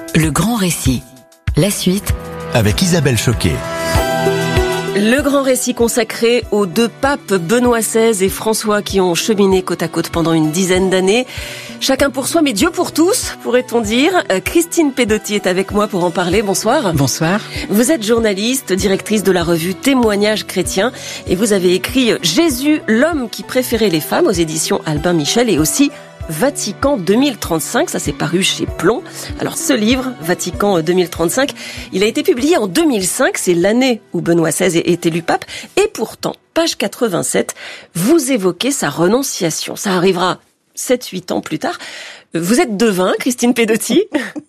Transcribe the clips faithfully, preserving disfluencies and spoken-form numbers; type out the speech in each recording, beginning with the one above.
Le grand récit. La suite avec Isabelle Choquet. Le grand récit consacré aux deux papes Benoît seize et François qui ont cheminé côte à côte pendant une dizaine d'années. Chacun pour soi, mais Dieu pour tous, pourrait-on dire. Christine Pedotti est avec moi pour en parler. Bonsoir. Bonsoir. Vous êtes journaliste, directrice de la revue Témoignages chrétiens et vous avez écrit « Jésus, l'homme qui préférait les femmes » aux éditions Albin Michel et aussi Vatican deux mille trente-cinq, ça s'est paru chez Plomb. Alors ce livre, Vatican deux mille trente-cinq, il a été publié en deux mille cinq, c'est l'année où Benoît seize est élu pape. Et pourtant, page quatre-vingt-sept, vous évoquez sa renonciation. Ça arrivera sept huit ans plus tard. Vous êtes devin, Christine Pedotti.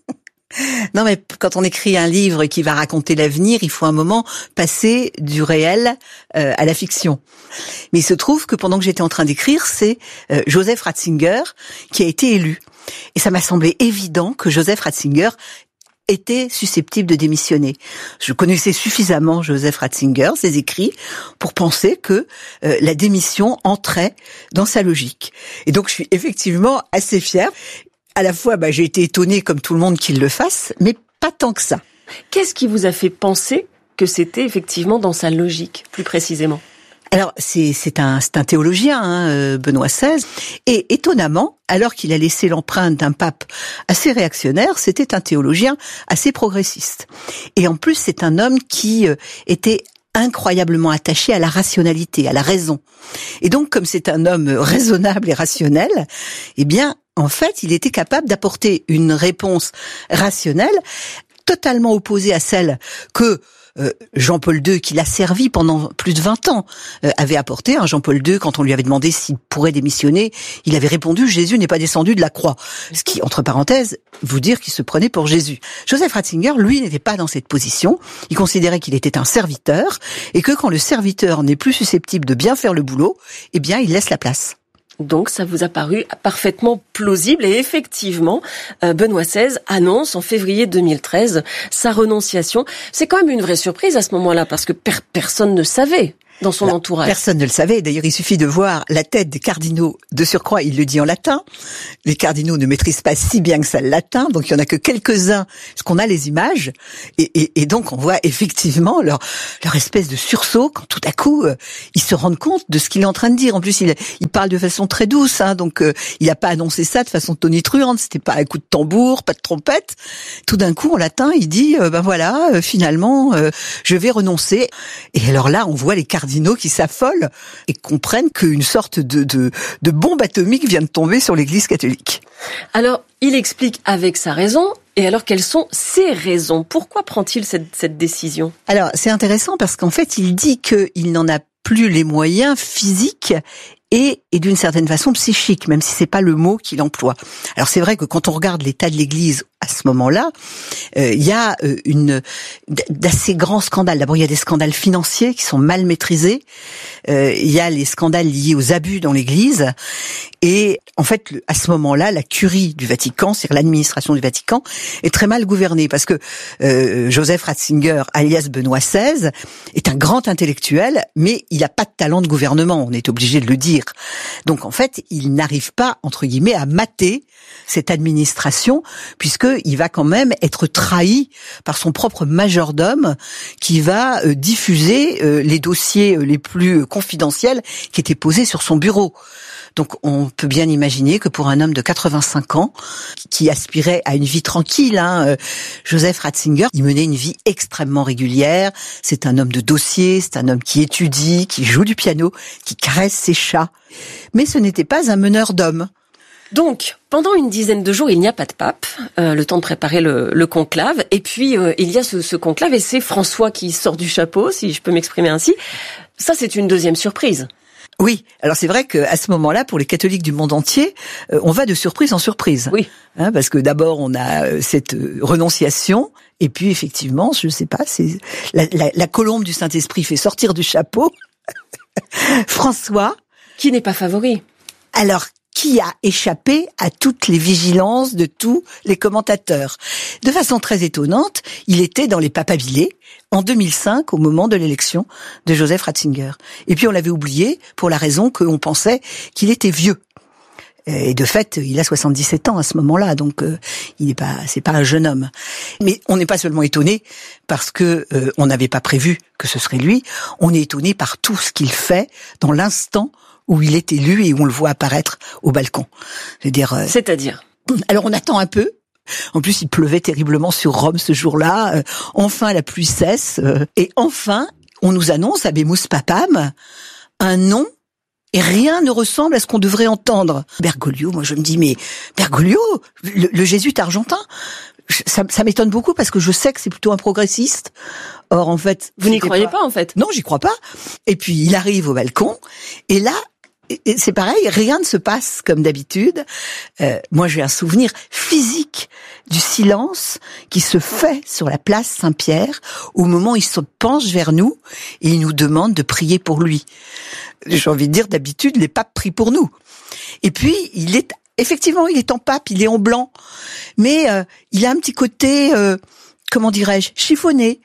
Non, mais quand on écrit un livre qui va raconter l'avenir, il faut un moment passer du réel euh, à la fiction. Mais il se trouve que pendant que j'étais en train d'écrire, c'est euh, Joseph Ratzinger qui a été élu. Et ça m'a semblé évident que Joseph Ratzinger était susceptible de démissionner. Je connaissais suffisamment Joseph Ratzinger, ses écrits, pour penser que euh, la démission entrait dans sa logique. Et donc je suis effectivement assez fière. À la fois, bah, j'ai été étonnée comme tout le monde qu'il le fasse, mais pas tant que ça. Qu'est-ce qui vous a fait penser que c'était effectivement dans sa logique, plus précisément ? Alors, c'est, c'est un, c'est un théologien, hein, Benoît seize, et étonnamment, alors qu'il a laissé l'empreinte d'un pape assez réactionnaire, c'était un théologien assez progressiste. Et en plus, c'est un homme qui euh, était incroyablement attaché à la rationalité, à la raison. Et donc, comme c'est un homme raisonnable et rationnel, eh bien, en fait, il était capable d'apporter une réponse rationnelle totalement opposée à celle que euh, Jean-Paul deux, qui l'a servi pendant plus de vingt ans, euh, avait apporté. Hein, Jean-Paul deux, quand on lui avait demandé s'il pourrait démissionner, il avait répondu « Jésus n'est pas descendu de la croix ». Ce qui, entre parenthèses, vous dire qu'il se prenait pour Jésus. Joseph Ratzinger, lui, n'était pas dans cette position. Il considérait qu'il était un serviteur et que quand le serviteur n'est plus susceptible de bien faire le boulot, eh bien, il laisse la place. Donc ça vous a paru parfaitement plausible et effectivement, Benoît seize annonce en février deux mille treize sa renonciation. C'est quand même une vraie surprise à ce moment-là parce que per- personne ne savait dans son Là, entourage. Personne ne le savait. D'ailleurs, il suffit de voir la tête des cardinaux de surcroît. Il le dit en latin. Les cardinaux ne maîtrisent pas si bien que ça le latin, donc il y en a que quelques-uns, parce qu'on a les images, et, et, et donc on voit effectivement leur, leur espèce de sursaut quand tout à coup euh, ils se rendent compte de ce qu'il est en train de dire. En plus, il, il parle de façon très douce, hein, donc euh, il n'a pas annoncé ça de façon tonitruante. C'était pas un coup de tambour, pas de trompette. Tout d'un coup, en latin, il dit euh, ben voilà, euh, finalement, euh, je vais renoncer. Et alors là, on voit les cardinaux qui s'affolent et comprennent qu'une sorte de, de, de bombe atomique vient de tomber sur l'Église catholique. Alors, il explique avec sa raison, et alors quelles sont ses raisons ? Pourquoi prend-il cette, cette décision ? Alors, c'est intéressant parce qu'en fait, il dit qu'il n'en a plus les moyens physiques et, et d'une certaine façon psychique, même si c'est pas le mot qu'il emploie. Alors c'est vrai que quand on regarde l'état de l'Église à ce moment-là, euh, il y a euh, une d'assez grands scandales. D'abord, il y a des scandales financiers qui sont mal maîtrisés. Euh, il y a les scandales liés aux abus dans l'Église. Et en fait, à ce moment-là, la curie du Vatican, c'est-à-dire l'administration du Vatican, est très mal gouvernée parce que euh, Joseph Ratzinger, alias Benoît seize, est un grand intellectuel, mais il n'a pas de talent de gouvernement. On est obligé de le dire. Donc en fait, il n'arrive pas, entre guillemets, à mater cette administration, puisqu'il va quand même être trahi par son propre majordome qui va euh, diffuser euh, les dossiers les plus confidentiels qui étaient posés sur son bureau. Donc on peut bien imaginer que pour un homme de quatre-vingt-cinq ans, qui aspirait à une vie tranquille, hein, euh, Joseph Ratzinger, il menait une vie extrêmement régulière. C'est un homme de dossier, c'est un homme qui étudie, qui joue du piano, qui caresse ses chats. Mais ce n'était pas un meneur d'hommes. Donc, pendant une dizaine de jours, il n'y a pas de pape, euh, le temps de préparer le, le conclave, et puis euh, il y a ce, ce conclave, et c'est François qui sort du chapeau, si je peux m'exprimer ainsi. Ça, c'est une deuxième surprise. Oui, alors c'est vrai qu'à ce moment-là, pour les catholiques du monde entier, euh, on va de surprise en surprise. Oui. Hein, parce que d'abord, on a euh, cette euh, renonciation, et puis effectivement, je sais pas, c'est la, la, la colombe du Saint-Esprit fait sortir du chapeau François. Qui n'est pas favori. Alors, qui a échappé à toutes les vigilances de tous les commentateurs. De façon très étonnante, il était dans les papabilés en deux mille cinq, au moment de l'élection de Joseph Ratzinger. Et puis on l'avait oublié pour la raison qu'on pensait qu'il était vieux. Et de fait, il a soixante-dix-sept ans à ce moment-là, donc euh, il n'est pas, c'est pas un jeune homme. Mais on n'est pas seulement étonné parce que euh, on n'avait pas prévu que ce serait lui. On est étonné par tout ce qu'il fait dans l'instant où il est élu et où on le voit apparaître au balcon. Je veux dire. Euh, C'est-à-dire. Alors on attend un peu. En plus, il pleuvait terriblement sur Rome ce jour-là. Euh, enfin, la pluie cesse. Euh, et enfin, on nous annonce à Habemus Papam un nom. Et rien ne ressemble à ce qu'on devrait entendre. Bergoglio, moi je me dis, mais Bergoglio, le, le jésuite argentin, ça, ça m'étonne beaucoup parce que je sais que c'est plutôt un progressiste. Or, en fait... Vous n'y croyez pas, pas, en fait? Non, j'y crois pas. Et puis, il arrive au balcon, et là, c'est pareil, rien ne se passe comme d'habitude. Euh, moi, j'ai un souvenir physique du silence qui se fait sur la place Saint-Pierre au moment où il se penche vers nous et il nous demande de prier pour lui. J'ai envie de dire, d'habitude, les papes prient pour nous. Et puis, il est effectivement, il est en pape, il est en blanc, mais euh, il a un petit côté, euh, comment dirais-je, chiffonné.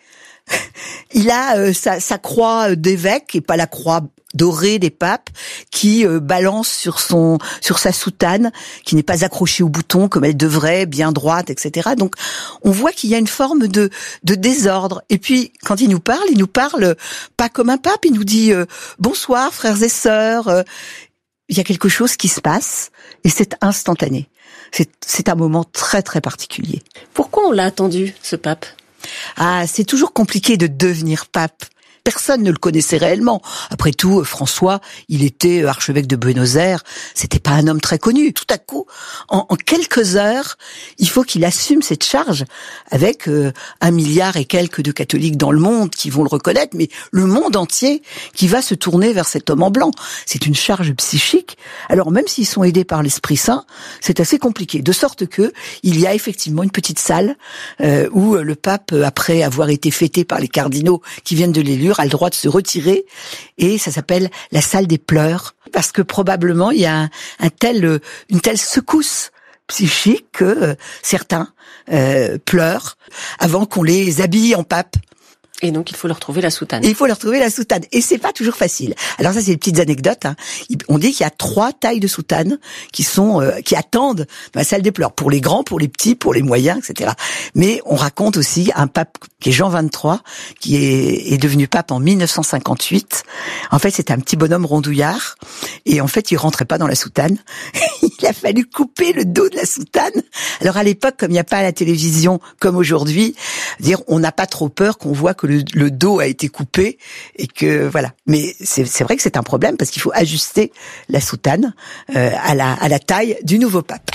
Il a euh, sa, sa croix d'évêque et pas la croix dorée des papes qui euh, balance sur son sur sa soutane, qui n'est pas accrochée au bouton comme elle devrait, bien droite, et cetera. Donc on voit qu'il y a une forme de de désordre. Et puis quand il nous parle, il nous parle pas comme un pape, il nous dit euh, bonsoir frères et sœurs. Euh, il y a quelque chose qui se passe et c'est instantané. C'est c'est un moment très très particulier. Pourquoi on l'a attendu, ce pape ? Ah, c'est toujours compliqué de devenir pape. Personne ne le connaissait réellement. Après tout, François, il était archevêque de Buenos Aires. C'était pas un homme très connu. Tout à coup, en, en quelques heures, il faut qu'il assume cette charge avec euh, un milliard et quelques de catholiques dans le monde qui vont le reconnaître, mais le monde entier qui va se tourner vers cet homme en blanc. C'est une charge psychique. Alors même s'ils sont aidés par l'Esprit Saint, c'est assez compliqué. De sorte que il y a effectivement une petite salle euh, où le pape, après avoir été fêté par les cardinaux qui viennent de l'élire, a le droit de se retirer, et ça s'appelle la salle des pleurs, parce que probablement il y a un, un tel, une telle secousse psychique que euh, certains euh, pleurent avant qu'on les habille en pape. Et donc, il faut leur trouver la soutane. Et il faut leur trouver la soutane. Et c'est pas toujours facile. Alors ça, c'est des petites anecdotes. Hein. On dit qu'il y a trois tailles de soutane qui sont euh, qui attendent dans la salle des pleurs. Pour les grands, pour les petits, pour les moyens, et cetera. Mais on raconte aussi un pape qui est Jean vingt-trois, qui est, est devenu pape en mille neuf cent cinquante-huit. En fait, c'était un petit bonhomme rondouillard. Et en fait, il rentrait pas dans la soutane. Il a fallu couper le dos de la soutane. Alors à l'époque, comme il n'y a pas la télévision comme aujourd'hui, dire on n'a pas trop peur qu'on voit que le, le dos a été coupé et que voilà. Mais c'est, c'est vrai que c'est un problème parce qu'il faut ajuster la soutane euh, à la à la taille du nouveau pape.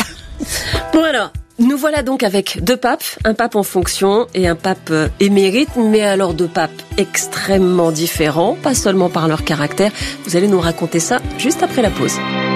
Bon alors, nous voilà donc avec deux papes, un pape en fonction et un pape émérite, mais alors deux papes extrêmement différents, pas seulement par leur caractère. Vous allez nous raconter ça juste après la pause.